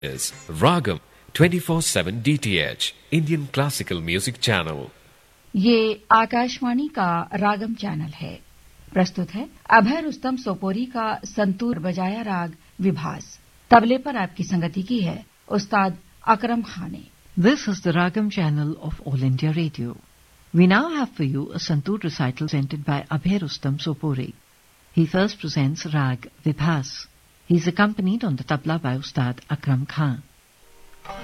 is Ragam 24/7 DTH Indian Classical Music Channel. ये आकाशवाणी का रागम channel है। प्रस्तुत है अभय रुस्तम सोपोरी का संतूर बजाया राग विभास। तबले पर आपकी संगति की है उस्ताद अकरम खान ने। This is the Ragam channel of All India Radio. We now have for you a santoor recital presented by Abhay Rustam Sopori. He first presents Rag Vibhas. He is accompanied on the tabla by Ustad Akram Khan.